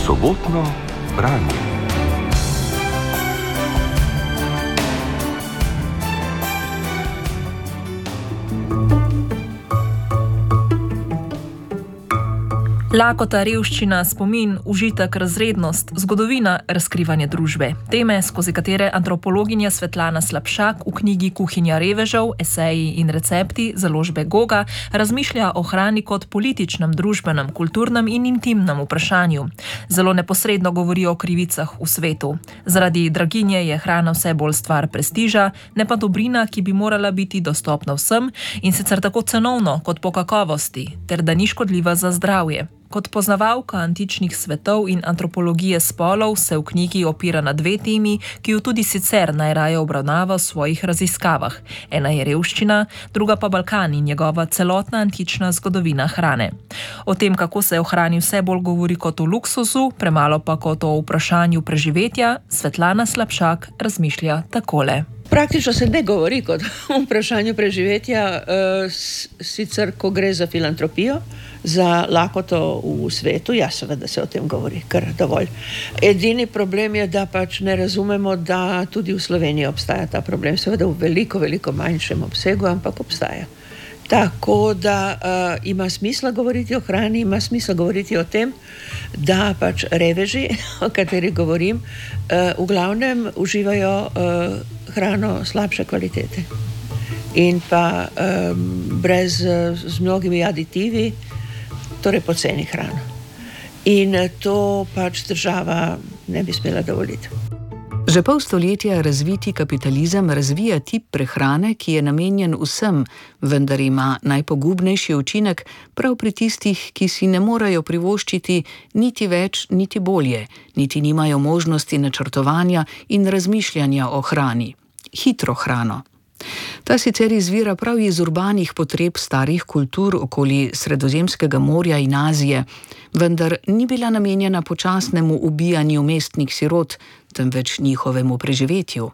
Sobotno branje. Lakota, revščina, spomin, užitek, razrednost, zgodovina, razkrivanje družbe. Teme, skozi katere antropologinja Svetlana Slapšak v knjigi Kuhinja revežev, eseji in recepti založbe Goga razmišlja o hrani kot političnem, družbenem, kulturnem in intimnem vprašanju. Zelo neposredno govori o krivicah v svetu. Zaradi draginje je hrana vse bolj stvar prestiža, ne pa dobrina, ki bi morala biti dostopna vsem in sicer tako cenovno kot po kakovosti, ter da ni škodljiva za zdravje. Kot poznavalka antičnih svetov in antropologije spolov se v knjigi opira na dve temi, ki jo tudi sicer najraje obravnava v svojih raziskavah. Ena je revščina, druga pa Balkan in njegova celotna antična zgodovina hrane. O tem, kako se o hrani vse bolj govori kot o luksuzu, premalo pa kot o vprašanju preživetja, Svetlana Slapšak razmišlja takole. Praktično se ne govori kot o vprašanju preživetja, sicer ko gre za filantropijo, za lakoto v svetu, ja, seveda se o tem govori kar dovolj. Edini problem je, da pač ne razumemo, da tudi v Sloveniji obstaja ta problem, seveda v veliko, veliko manjšem obsegu, ampak obstaja. Tako da ima smisla govoriti o hrani, ima smisla govoriti o tem, da pač reveži, o kateri govorim, v glavnem uživajo hrano slabše kvalitete in pa z mnogimi aditivi, torej poceni hrano. In to pač država ne bi smela dovoliti. Že pol stoletja razviti kapitalizem razvija tip prehrane, ki je namenjen vsem, vendar ima najpogubnejši učinek prav pri tistih, ki si ne morejo privoščiti niti več, niti bolje, niti nimajo možnosti načrtovanja in razmišljanja o hrani. Hitro hrano. Ta sicer izvira prav iz urbanih potreb starih kultur okoli Sredozemskega morja in Azije, vendar ni bila namenjena počasnemu ubijanju mestnih sirot, temveč njihovemu preživetju.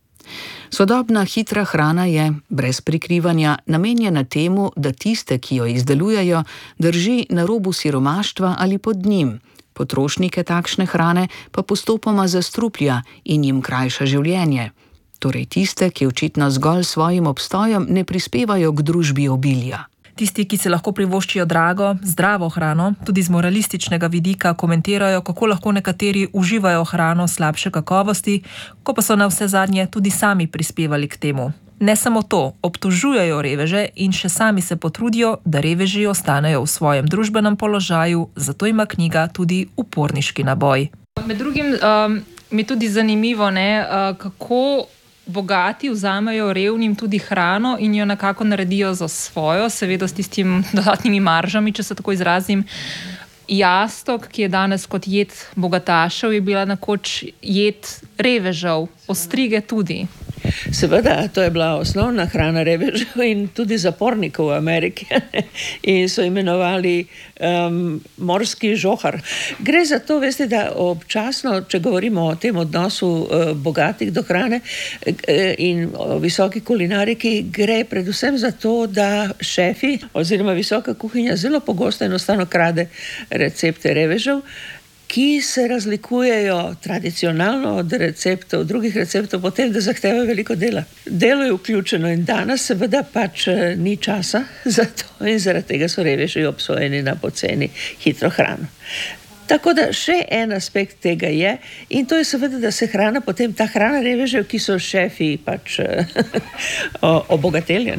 Sodobna hitra hrana je, brez prikrivanja, namenjena temu, da tiste, ki jo izdelujejo, drži na robu siromaštva ali pod njim. Potrošnike takšne hrane pa postopoma zastruplja in jim krajša življenje. Torej tiste, ki očitno zgolj svojim obstojem ne prispevajo k družbi obilja. Tisti, ki se lahko privoščijo drago, zdravo hrano, tudi z moralističnega vidika komentirajo, kako lahko nekateri uživajo hrano slabše kakovosti, ko pa so na vse zadnje tudi sami prispevali k temu. Ne samo to, obtožujejo reveže in še sami se potrudijo, da reveži ostanejo v svojem družbenem položaju, zato ima knjiga tudi uporniški naboj. Med drugim mi je tudi zanimivo, kako bogati vzamejo revnim tudi hrano in jo nekako naredijo za svojo, seveda s tistim dodatnimi maržami, če se tako izrazim. Jastok, ki je danes kot jed bogatašev, je bila nekoč jed revežev, ostrige tudi. Seveda, to je bila osnovna hrana revežev in tudi zapornikov v Ameriki in so imenovali morski žohar. Gre za to, veste, da občasno, če govorimo o tem odnosu bogatih do hrane in o visoki kulinariki, gre predvsem za to, da šefi oziroma visoka kuhinja zelo pogosto enostavno krade recepte revežev, ki se razlikujejo tradicionalno od receptov, drugih receptov, potem, da zahtevajo veliko dela. Delo je vključeno in danes seveda pač ni časa za to in zaradi tega so reveži obsojeni na poceni hitro hrano. Tako da še en aspekt tega je in to je seveda, da se hrana potem, ta hrana revežev, ki so šefi pač obogateli,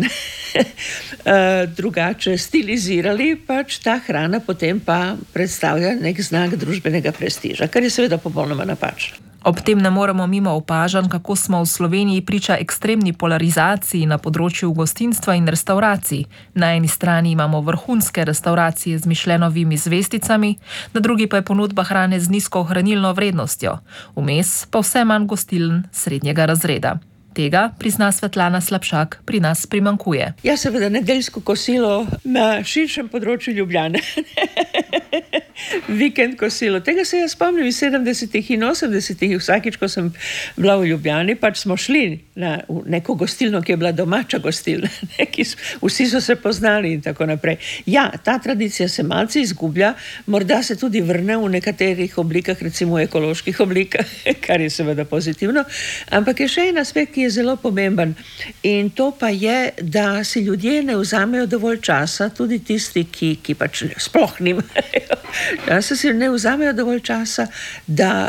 drugače stilizirali, pač ta hrana potem pa predstavlja nek znak družbenega prestiža, kar je seveda popolnoma napačno. Ob tem ne moremo mimo opažanj, kako smo v Sloveniji priča ekstremni polarizaciji na področju gostinstva in restavracij. Na eni strani imamo vrhunske restauracije z Michelinovimi zvezdicami, na drugi pa je ponudba hrane z nizko hranilno vrednostjo. Vmes pa vse manj gostiln srednjega razreda. Tega, prizna Svetlana Slapšak, pri nas primanjkuje. Ja, seveda nedeljsko kosilo na širšem področju Ljubljane. vikend kosilo. Tega se jaz spomnim iz 70. in 80. Vsakič, ko sem bila v Ljubljani, pač smo šli na neko gostilno, ki je bila domača gostilna. Vsi so se poznali in tako naprej. Ja, ta tradicija se malce izgublja, morda se tudi vrne v nekaterih oblikah, recimo v ekoloških oblikah, kar je seveda pozitivno, ampak je še en aspekt, ki je zelo pomemben in to pa je, da si ljudje ne vzamejo dovolj časa, tudi tisti, ki pač sploh nimajo, da si ne vzamejo dovolj časa, da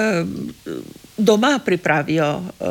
doma pripravijo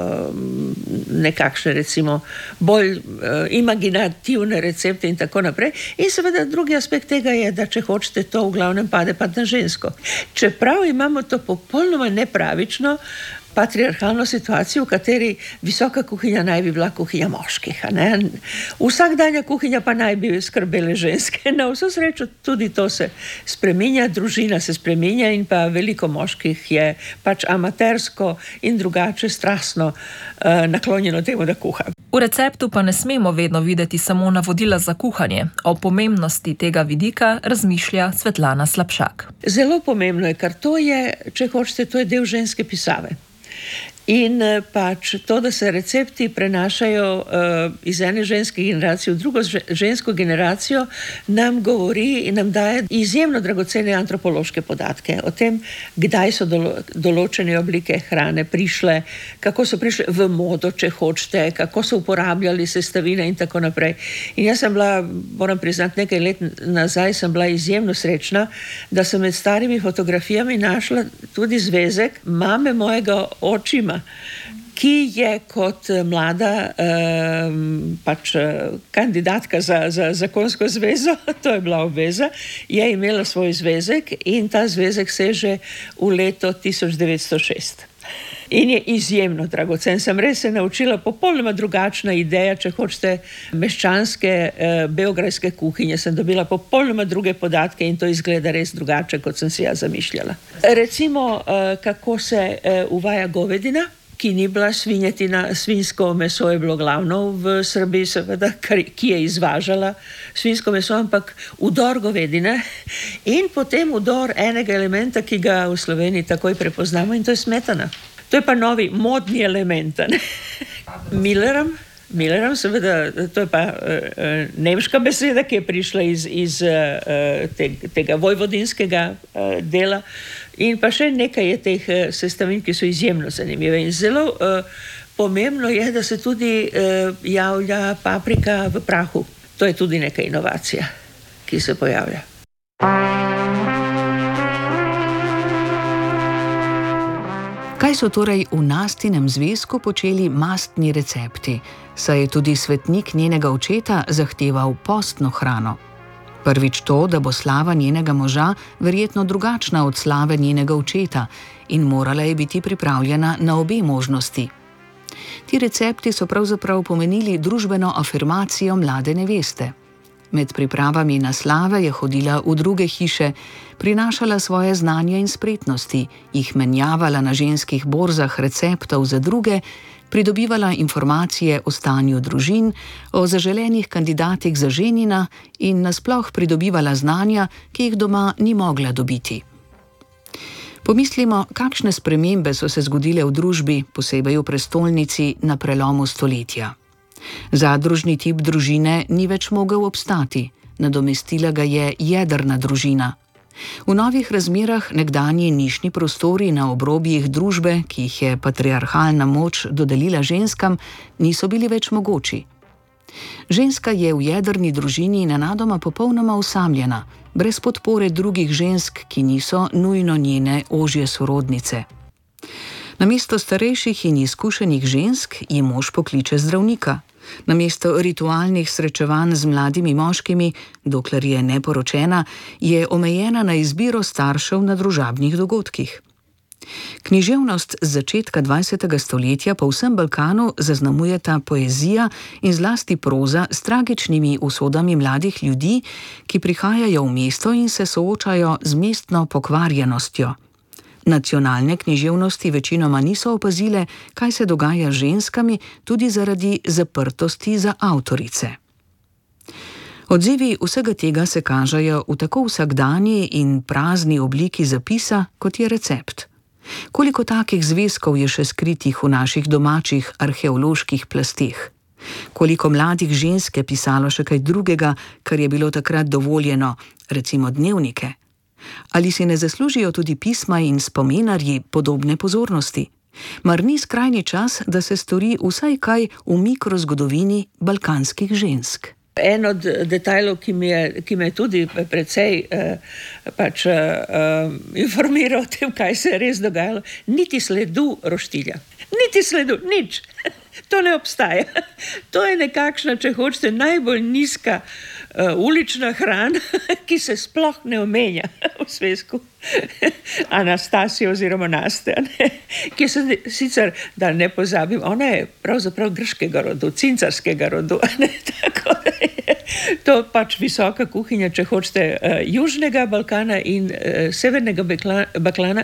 nekakšne, recimo, bolj imaginativne recepte in tako naprej. In seveda drugi aspekt tega je, da če hočete, to v glavnem pade pa na žensko. Čeprav imamo to popolnoma nepravično patriarhalno situacijo, v kateri visoka kuhinja naj bi bila kuhinja moških. Vsakdanja kuhinja pa naj bi skrbele ženske. Na vso srečo tudi to se spreminja, družina se spreminja in pa veliko moških je pač amatersko in drugače strastno naklonjeno temu, da kuha. V receptu pa ne smemo vedno videti samo navodila za kuhanje. O pomembnosti tega vidika razmišlja Svetlana Slapšak. Zelo pomembno je, ker to je, če hočete, to je del ženske pisave. In pač to, da se recepti prenašajo iz ene ženske generacije v drugo žensko generacijo, nam govori in nam daje izjemno dragocene antropološke podatke o tem, kdaj so določene oblike hrane prišle, kako so prišle v modo, če hočete, kako so uporabljali sestavine in tako naprej. In jaz sem bila, moram priznati, nekaj let nazaj sem bila izjemno srečna, da sem med starimi fotografijami našla tudi zvezek mame mojega očima, ki je kot mlada pač kandidatka za zakonsko zvezo, to je bila obveza, je imela svoj zvezek in ta zvezek seže v leto 1906. In je izjemno dragocen. Sem res se naučila popolnoma drugačna ideja, če hočete, meščanske beograjske kuhinje. Sem dobila popolnoma druge podatke in to izgleda res drugače, kot sem si jaz zamišljala. Recimo, kako se uvaja govedina, ki ni bila svinjetina, svinjsko meso je bilo glavno v Srbiji, seveda, ki je izvažala svinjsko meso, ampak vdor govedine in potem vdor enega elementa, ki ga v Sloveniji takoj prepoznamo, in to je smetana. To je pa novi modni element. Milleram, seveda, to je pa nemška beseda, ki je prišla iz tega vojvodinskega dela. In pa še nekaj je teh sestavin, ki so izjemno zanimive. In zelo pomembno je, da se tudi javlja paprika v prahu. To je tudi neka inovacija, ki se pojavlja. Kaj so torej v Nastinem zvezku počeli mastni recepti, saj je tudi svetnik njenega očeta zahteval postno hrano? Prvič to, da bo slava njenega moža verjetno drugačna od slave njenega očeta in morala je biti pripravljena na obe možnosti. Ti recepti so pravzaprav pomenili družbeno afirmacijo mlade neveste. Med pripravami na slave je hodila v druge hiše, prinašala svoje znanje in spretnosti, jih menjavala na ženskih borzah receptov za druge, pridobivala informacije o stanju družin, o zaželenih kandidatih za ženina in nasploh pridobivala znanja, ki jih doma ni mogla dobiti. Pomislimo, kakšne spremembe so se zgodile v družbi, posebej v prestolnici, na prelomu stoletja. Zadružni tip družine ni več mogel obstati, nadomestila ga je jedrna družina. V novih razmerah nekdanji nišni prostori na obrobjih družbe, ki jih je patriarhalna moč dodelila ženskam, niso bili več mogoči. Ženska je v jedrni družini nenadoma popolnoma osamljena, brez podpore drugih žensk, ki niso nujno njene ožje sorodnice. Namesto starejših in izkušenih žensk ji mož pokliče zdravnika. Namesto ritualnih srečevanj z mladimi moškimi, dokler je neporočena, je omejena na izbiro staršev na družabnih dogodkih. Književnost z začetka 20. stoletja po vsem Balkanu zaznamujeta poezija in zlasti proza s tragičnimi usodami mladih ljudi, ki prihajajo v mesto in se soočajo z mestno pokvarjenostjo. Nacionalne književnosti večinoma niso opazile, kaj se dogaja z ženskami, tudi zaradi zaprtosti za avtorice. Odzivi vsega tega se kažejo v tako vsakdanji in prazni obliki zapisa, kot je recept. Koliko takih zvezkov je še skritih v naših domačih arheoloških plasteh? Koliko mladih žensk je pisalo še kaj drugega, kar je bilo takrat dovoljeno, recimo dnevnike? Ali si ne zaslužijo tudi pisma in spomenarji podobne pozornosti? Mar ni skrajni čas, da se stori vsaj kaj v mikrozgodovini balkanskih žensk? En od detajlov, ki me je tudi precej informiral o tem, kaj se je res dogajalo, niti sledu roštilja. Niti sledu, nič. To ne obstaja. To je nekakšna, če hočete, najbolj nizka ulična hrana, ki se sploh ne omenja v zvezku. Anastasija oziroma Nastja, ki se sicer, da ne pozabim, ona je pravzaprav grškega rodu, cincarskega rodu, tako da je to pač visoka kuhinja, če hočete, južnega Balkana in severnega Balkana,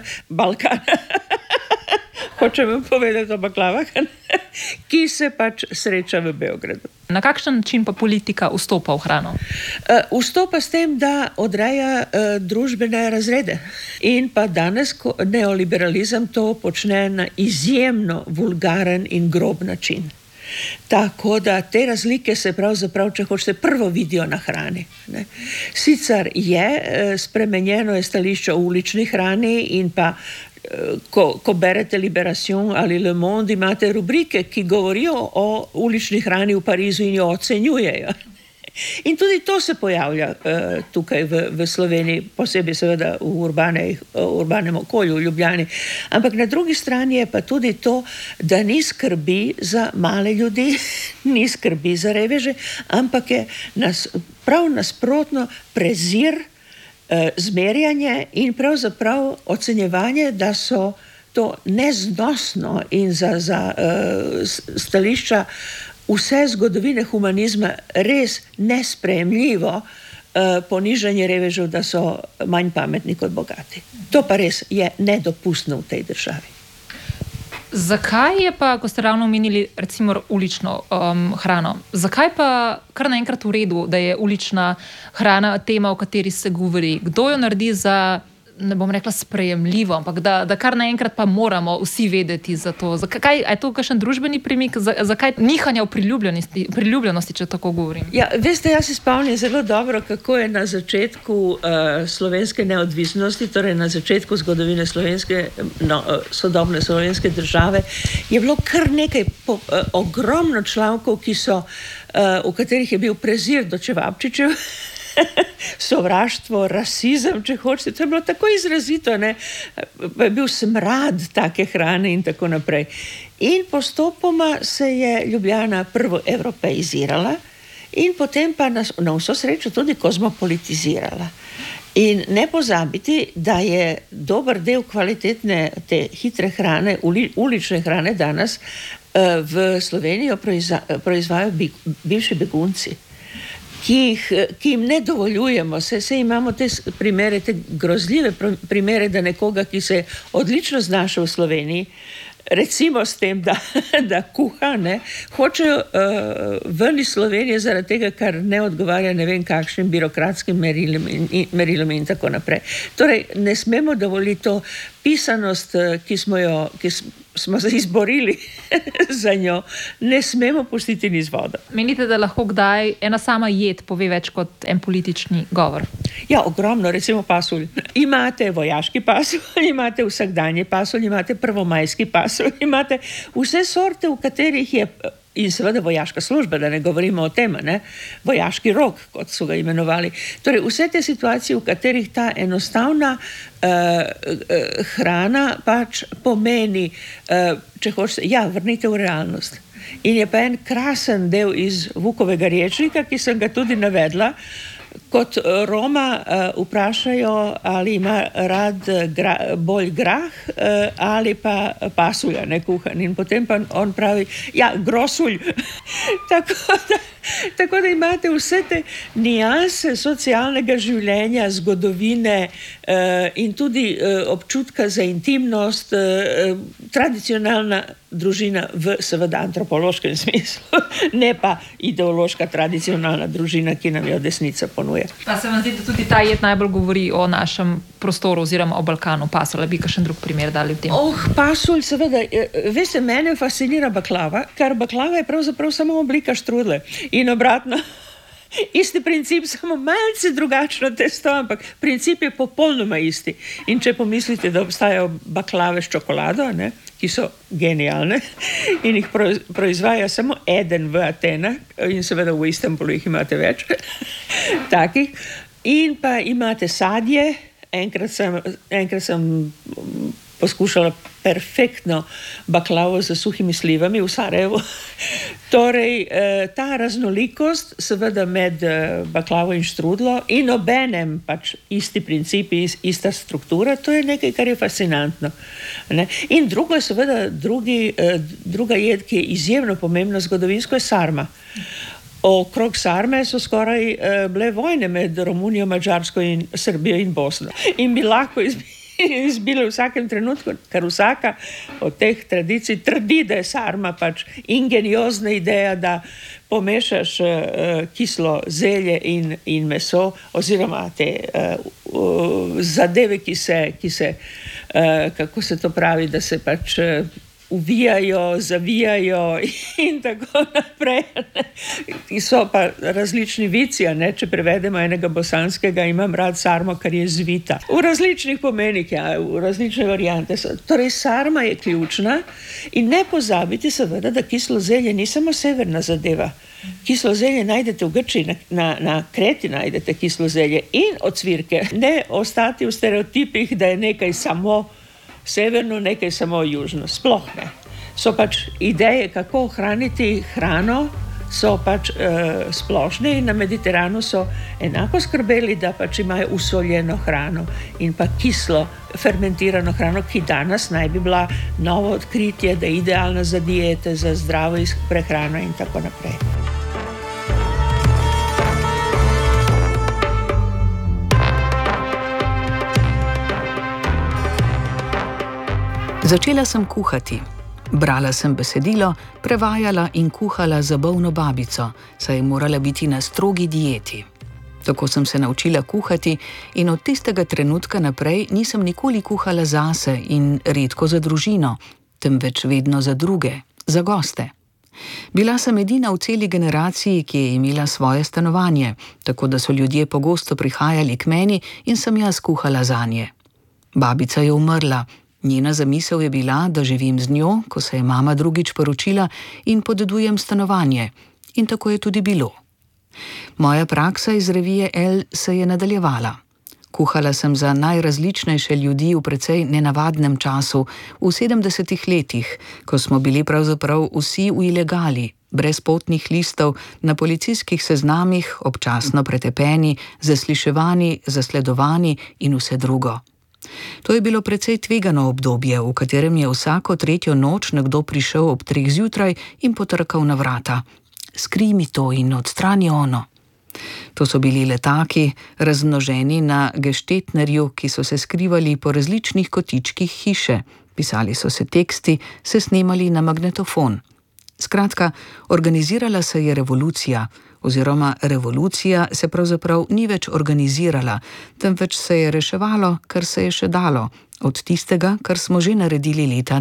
hočem povedati o baklavah, ki se pač sreča v Beogradu. Na kakšen način pa politika vstopa v hrano? Vstopa s tem, da odreja družbene razrede. In pa danes neoliberalizem to počne na izjemno vulgaren in grob način. Tako da te razlike se pravzaprav, če hočete, prvo vidijo na hrani. Sicer je spremenjeno je stališče o ulični hrani in pa ko berete Liberation ali Le Monde, imate rubrike, ki govorijo o ulični hrani v Parizu in jo ocenjujejo. In tudi to se pojavlja tukaj v Sloveniji, posebej seveda v urbanem okolju, v Ljubljani. Ampak na drugi strani je pa tudi to, da ni skrbi za male ljudi, ni skrbi za reveže, ampak je prav nasprotno prezir, zmerjanje in pravzaprav ocenjevanje, da so to neznosno in za stališča vse zgodovine humanizma res nesprejemljivo ponižanje revežev, da so manj pametni kot bogati. To pa res je nedopustno v tej državi. Zakaj je pa, ko ste ravno omenili recimo ulično hrano, zakaj pa kar naenkrat v redu, da je ulična hrana tema, o kateri se govori? Kdo jo naredi za, ne bom rekla sprejemljivo, ampak da kar naenkrat pa moramo vsi vedeti za to? Zakaj, je to kakšen družbeni premik? Zakaj nihanja v priljubljenosti, če tako govorim? Ja, veste, jaz se spomnim zelo dobro, kako je na začetku slovenske neodvisnosti, torej na začetku zgodovine sodobne slovenske države, je bilo kar nekaj ogromno člankov, v katerih je bil prezir do Čevapčičev, sovraštvo, rasizem, če hočete, to je bilo tako izrazito, je bil smrad take hrane in tako naprej. In postopoma se je Ljubljana prvo evropeizirala in potem pa na vso srečo tudi kozmopolitizirala. In ne pozabiti, da je dober del kvalitetne te hitre hrane, ulične hrane danes v Slovenijo proizvajajo bivši begunci, ki jim ne dovoljujemo. Se imamo te primere, te grozljive primere, da nekoga, ki se je odlično znašel v Sloveniji, recimo s tem, da kuha, hočejo ven iz Slovenije zaradi tega, ker ne odgovarja ne vem kakšnim birokratskim merilom in tako naprej. Torej, ne smemo dovoliti to pisanost, ki smo se izborili za njo, ne smemo pustiti niz vodo. Menite, da lahko kdaj ena sama jed pove več kot en politični govor? Ja, ogromno, recimo pasulj. Imate vojaški pasulj, imate vsakdanji pasulj, imate prvomajski pasulj, imate vse sorte, v katerih je, in seveda vojaška služba, da ne govorimo o tem, vojaški rok, kot so ga imenovali. Torej, vse te situacije, v katerih ta enostavna hrana pač pomeni, če hočete, vrnite v realnost. In je pa en krasen del iz Vukovega rečnika, ki sem ga tudi navedla, Kot Roma vprašajo, ali ima rad bolj grah ali pa pasulja, ne kuhan. In potem pa on pravi, ja, grosulj. Tako da imate vse te nianse socialnega življenja, zgodovine in tudi občutka za intimnost, tradicionalna družina v seveda antropološkem smislu, ne pa ideološka tradicionalna družina, ki nam jo desnica ponuja. Pa se vam zdi, da tudi ta jed najbolj govori o našem prostoru oziroma o Balkanu? Pasulj, ali bi kakšen drug primer dali v tem? Pasulj, seveda. Veste, mene fascinira baklava, ker baklava je pravzaprav samo oblika štrudle. In obratno, isti princip, samo malce drugačno testo, ampak princip je popolnoma isti. In če pomislite, da obstajajo baklave s čokolado, ne, ki so genialne in jih proizvaja samo eden v Atenah in seveda v Istanbulu jih imate več takih. In pa imate sadje. Enkrat sem poskušala perfektno baklavo z suhimi slivami v Sarajevu. Torej, ta raznolikost seveda med baklavo in štrudlo in obenem pač isti principi, ista struktura, to je nekaj, kar je fascinantno. Ne? In drugo je seveda druga jed, ki je izjemno pomembna zgodovinsko, je sarma. Okrog sarme so skoraj bile vojne med Romunijo, Madžarsko in Srbijo in Bosno. In bi lahko izbili v vsakem trenutku, ker vsaka od teh tradicij trdi, da je sarma pač ingeniozna ideja, da pomešaš kislo zelje in meso, oziroma te zadeve, ki se kako se to pravi, da se pač uvijajo, zavijajo in tako naprej. So pa različni vici, ne? Če prevedemo enega bosanskega, imam rad sarmo, ker je zvita. V različnih pomenih, v različne variante. Torej, sarma je ključna in ne pozabite seveda, da kislo zelje ni samo severna zadeva. Kislo zelje najdete v Grčiji, na Kreti najdete kislo zelje in ocvirke. Ne ostati v stereotipih, da je nekaj samo severno, nekaj samo južno. Sploh ne. So pač ideje, kako ohraniti hrano, so pač splošne in na Mediteranu so enako skrbeli, da pač imajo usoljeno hrano in pa kislo fermentirano hrano, ki danes naj bi bila novo odkritje, da je idealna za diete, za zdravo prehrano in tako naprej. Začela sem kuhati. Brala sem besedilo, prevajala in kuhala za bolno babico, saj je morala biti na strogi dieti. Tako sem se naučila kuhati in od tistega trenutka naprej nisem nikoli kuhala zase in redko za družino, temveč vedno za druge, za goste. Bila sem edina v celi generaciji, ki je imela svoje stanovanje, tako da so ljudje pogosto prihajali k meni in sem jaz kuhala zanje. Babica je umrla. Njena zamisel je bila, da živim z njo, ko se je mama drugič poročila, in podedujem stanovanje. In tako je tudi bilo. Moja praksa iz revije Elle se je nadaljevala. Kuhala sem za najrazličnejše ljudi v precej nenavadnem času, v 70-ih letih, ko smo bili pravzaprav vsi v ilegali, brez potnih listov, na policijskih seznamih, občasno pretepeni, zasliševani, zasledovani in vse drugo. To je bilo precej tvegano obdobje, v katerem je vsako tretjo noč nekdo prišel ob 3 zjutraj in potrkal na vrata. Skrij mi to in odstrani ono. To so bili letaki, razmnoženi na Geštetnerju, ki so se skrivali po različnih kotičkih hiše. Pisali so se teksti, se snemali na magnetofon. Skratka, organizirala se je revolucija, oziroma revolucija se pravzaprav ni več organizirala, temveč se je reševalo, kar se je še dalo, od tistega, kar smo že naredili leta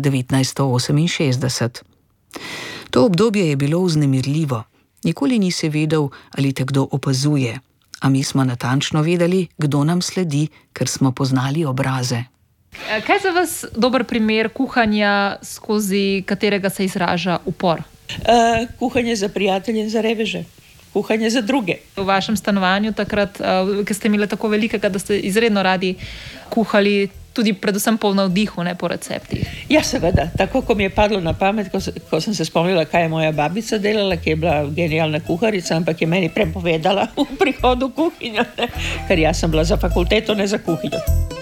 1968. To obdobje je bilo vznemirljivo. Nikoli nisi vedel, ali te kdo opazuje, a mi smo natančno vedeli, kdo nam sledi, ker smo poznali obraze. Kaj je za vas dober primer kuhanja, skozi katerega se izraža upor? Kuhanje za prijatelje in za reveže. Kuhanje za druge. V vašem stanovanju takrat, ki ste imeli tako velikega, da ste izredno radi kuhali, tudi predvsem po navdihu, ne po receptih. Ja, seveda, tako kot mi je padlo na pamet, ko sem se spomnila, kaj je moja babica delala, ki je bila genialna kuharica, ampak je meni prepovedala v prihodu kuhinjo, ne? Ker jaz sem bila za fakulteto, ne za kuhinjo.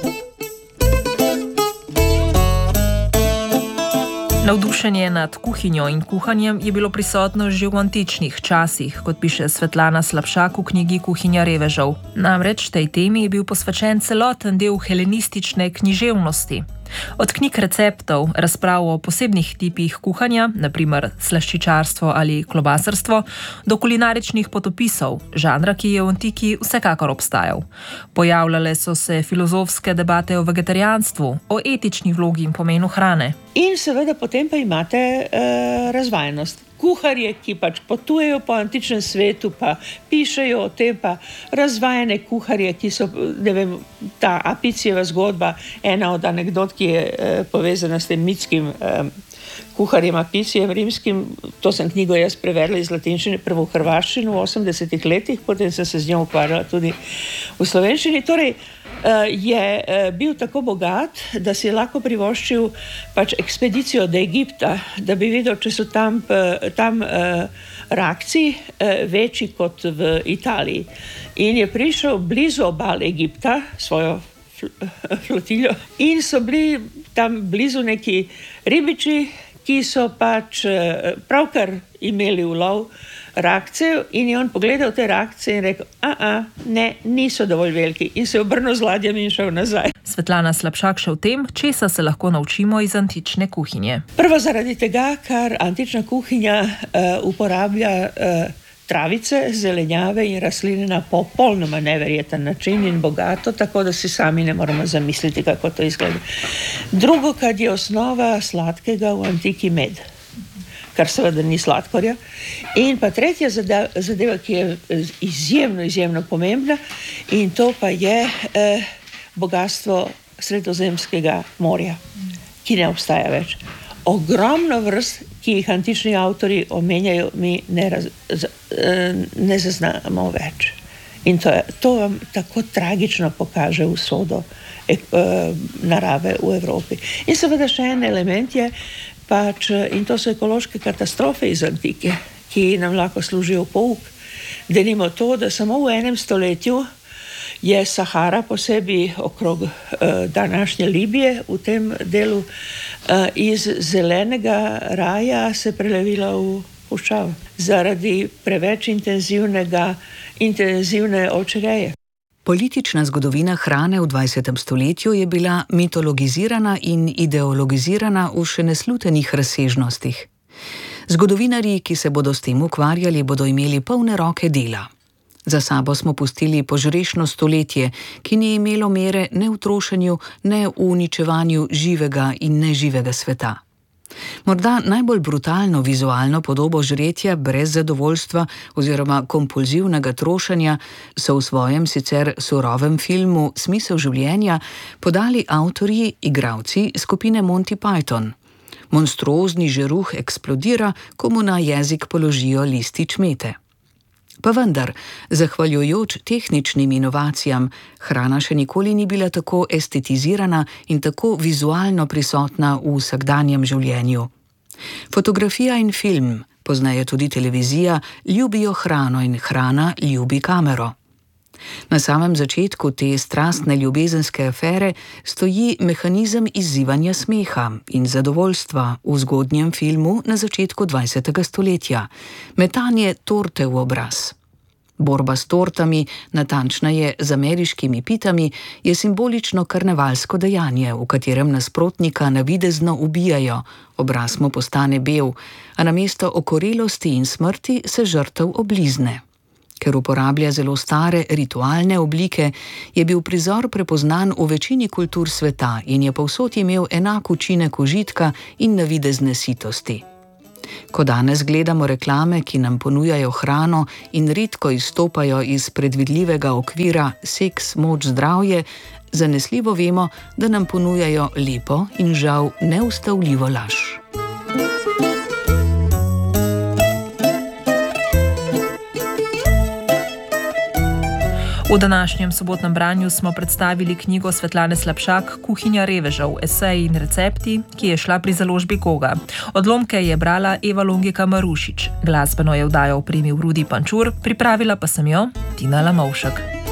Navdušenje nad kuhinjo in kuhanjem je bilo prisotno že v antičnih časih, kot piše Svetlana Slapšak v knjigi Kuhinja revežev. Namreč tej temi je bil posvečen celoten del helenistične književnosti. Od knjig receptov, razprav o posebnih tipih kuhanja, naprimer slaščičarstvo ali klobasarstvo, do kulinaričnih potopisov, žanra, ki je v antiki vsekakor obstajal. Pojavljale so se filozofske debate o vegetarijanstvu, o etični vlogi in pomenu hrane. In seveda potem pa imate razvajenost. Kuharje, ki pač potujejo po antičnem svetu, pa pišejo o tem, pa razvajene kuharje, ki so, ne vem, ta Apicijeva zgodba, ena od anekdot, ki je povezana s tem mitskim kuharjem Apicijem rimskim, to sem knjigo jaz prevedla iz latinščine prvo v hrvaščino v 80-ih letih, potem sem se z njo ukvarjala tudi v slovenščini. Torej, je bil tako bogat, da si je lahko privoščil pač ekspedicijo do Egipta, da bi videl, če so tam rakci večji kot v Italiji. In je prišel blizu obal Egipta, svojo flotiljo, in so bili tam blizu neki ribiči, ki so pač pravkar imeli ulov rakcev, in je on pogledal te rakce in rekel, ne, niso dovolj veliki, in se obrnil z ladjami in šel nazaj. Svetlana Slapšak še o tem, česa se lahko naučimo iz antične kuhinje. Prvo zaradi tega, ker antična kuhinja uporablja travice, zelenjave in rastline na popolnoma neverjeten način in bogato, tako da si sami ne moramo zamisliti, kako to izgleda. Drugo, kar je osnova sladkega v antiki, med, kar seveda ni sladkorja. In pa tretja zadeva, ki je izjemno pomembna, in to pa je bogatstvo Sredozemskega morja, ki ne obstaja več. Ogromno vrst, ki jih antični avtori omenjajo, mi ne zaznamo več. In to vam tako tragično pokaže usodo narave v Evropi. In seveda še en element je, pač, in to so ekološke katastrofe iz antike, ki nam lahko služijo pouk. Denimo to, da samo v enem stoletju je Sahara posebej okrog današnje Libije v tem delu iz zelenega raja se prelevila v puščavo zaradi preveč intenzivne ovčereje. Politična zgodovina hrane v 20. stoletju je bila mitologizirana in ideologizirana v še neslutenih razsežnostih. Zgodovinarji, ki se bodo s tem ukvarjali, bodo imeli polne roke dela. Za sabo smo pustili požrešno stoletje, ki ni imelo mere ne v trošenju, ne v uničevanju živega in neživega sveta. Morda najbolj brutalno vizualno podobo žretja brez zadovoljstva oziroma kompulzivnega trošenja so v svojem sicer surovem filmu Smisel življenja podali avtorji, igralci skupine Monty Python. Monstruozni žeruh eksplodira, ko mu na jezik položijo listič mete. Pa vendar, zahvaljujoč tehničnim inovacijam, hrana še nikoli ni bila tako estetizirana in tako vizualno prisotna v vsakdanjem življenju. Fotografija in film, pozneje tudi televizija, ljubijo hrano in hrana ljubi kamero. Na samem začetku te strastne ljubezenske afere stoji mehanizem izzivanja smeha in zadovoljstva v zgodnjem filmu na začetku 20. stoletja, metanje torte v obraz. Borba s tortami, natančneje z ameriškimi pitami, je simbolično karnevalsko dejanje, v katerem nasprotnika navidezno ubijajo, obraz mu postane bel, a namesto okorelosti in smrti se žrtev oblizne. Ker uporablja zelo stare ritualne oblike, je bil prizor prepoznan v večini kultur sveta in je povsod imel enak učinek užitka in navidezne sitosti. Ko danes gledamo reklame, ki nam ponujajo hrano in redko izstopajo iz predvidljivega okvira seks, moč, zdravje, zanesljivo vemo, da nam ponujajo lepo in žal neustavljivo laž. V V današnjem sobotnem branju smo predstavili knjigo Svetlane Slapšak Kuhinja revežev, eseji in recepti, ki je šla pri založbi Goga. Odlomke je brala Eva Longika Marušič, glasbeno je vdajo opremil Rudi Pančur, pripravila pa sem jo Tina Lamovšek.